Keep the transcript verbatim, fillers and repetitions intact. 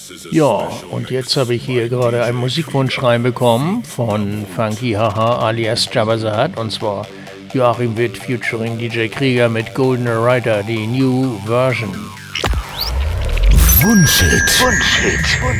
Ja, und jetzt habe ich hier gerade einen Musikwunsch reinbekommen von Funky Haha alias Jabazat, und zwar Joachim Witt featuring D J Krieger mit Goldener Rider, die New Version. Wunschhit. Wunschhit.